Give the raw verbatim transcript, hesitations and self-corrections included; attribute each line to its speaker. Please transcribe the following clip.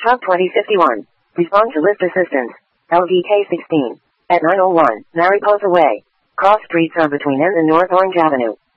Speaker 1: Hub twenty fifty-one. Respond to list assistance. L D K sixteen. At nine oh one, Mariposa Way. Cross streets are between N and North Orange Avenue.